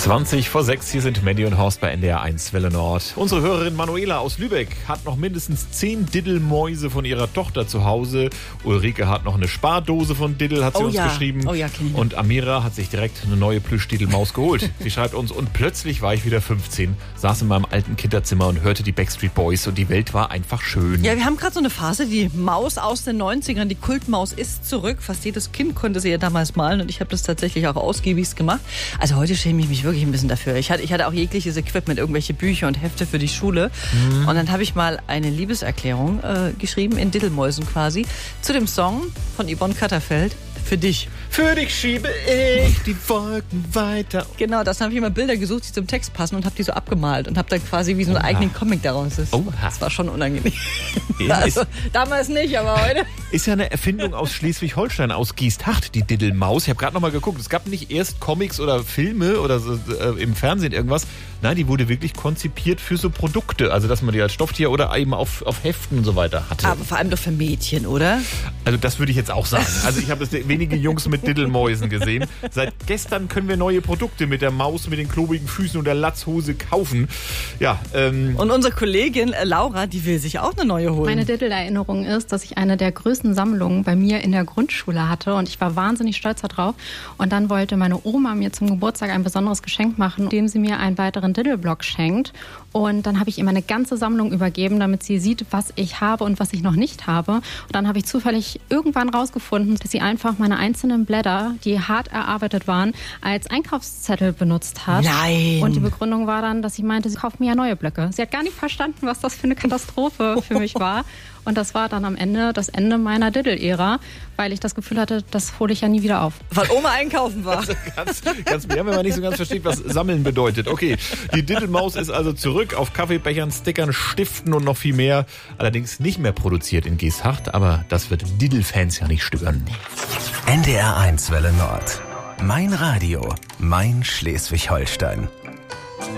5:20, hier sind Mandy und Horst bei NDR 1 Welle Nord. Unsere Hörerin Manuela aus Lübeck hat noch mindestens 10 Diddelmäuse von ihrer Tochter zu Hause. Ulrike hat noch eine Spardose von Diddel, hat sie uns geschrieben. Oh ja, okay. Und Amira hat sich direkt eine neue Plüsch-Diddelmaus geholt. Sie schreibt uns, und plötzlich war ich wieder 15, saß in meinem alten Kinderzimmer und hörte die Backstreet Boys und die Welt war einfach schön. Ja, wir haben gerade so eine Phase, die Maus aus den 90ern, die Kultmaus ist zurück. Fast jedes Kind konnte sie ja damals malen und ich habe das tatsächlich auch ausgiebig gemacht. Also heute schäme ich mich wirklich ein bisschen dafür. Ich hatte auch jegliches Equipment, irgendwelche Bücher und Hefte für die Schule. Und dann habe ich mal eine Liebeserklärung geschrieben, in Diddelmäusen quasi, zu dem Song von Yvonne Katterfeld, Für dich. Für dich schiebe ich die Wolken weiter. Genau, das habe ich immer Bilder gesucht, die zum Text passen und habe die so abgemalt und habe dann quasi wie so einen eigenen Comic daraus. Das war schon unangenehm. Ja, also, damals nicht, aber heute. Ist ja eine Erfindung aus Schleswig-Holstein, aus Giesthacht, die Diddelmaus. Ich habe gerade noch mal geguckt, es gab nicht erst Comics oder Filme oder so, im Fernsehen irgendwas. Nein, die wurde wirklich konzipiert für so Produkte. Also, dass man die als Stofftier oder eben auf Heften und so weiter hatte. Aber vor allem doch für Mädchen, oder? Also, das würde ich jetzt auch sagen. Also, ich habe wenige Jungs mit Diddelmäusen gesehen. Seit gestern können wir neue Produkte mit der Maus, mit den klobigen Füßen und der Latzhose kaufen. Ja, und unsere Kollegin Laura, die will sich auch eine neue holen. Meine Diddel-Erinnerung ist, dass ich eine der größten Sammlungen bei mir in der Grundschule hatte und ich war wahnsinnig stolz darauf. Und dann wollte meine Oma mir zum Geburtstag ein besonderes Geschenk machen, indem sie mir einen weiteren Diddle-Block schenkt. Und dann habe ich ihr meine ganze Sammlung übergeben, damit sie sieht, was ich habe und was ich noch nicht habe. Und dann habe ich zufällig irgendwann rausgefunden, dass sie einfach meine einzelnen Blätter, die hart erarbeitet waren, als Einkaufszettel benutzt hat. Nein! Und die Begründung war dann, dass sie meinte, sie kauft mir ja neue Blöcke. Sie hat gar nicht verstanden, was das für eine Katastrophe für mich war. Und das war dann am Ende das Ende meiner Diddle-Ära, weil ich das Gefühl hatte, das hole ich ja nie wieder auf. Weil Oma einkaufen war. Ganz mehr, wenn man nicht so ganz versteht, was Sammeln bedeutet. Okay, die Diddelmaus ist also zurück auf Kaffeebechern, Stickern, Stiften und noch viel mehr. Allerdings nicht mehr produziert in Giesthacht, aber das wird Diddel-Fans ja nicht stören. NDR 1 Welle Nord. Mein Radio, mein Schleswig-Holstein.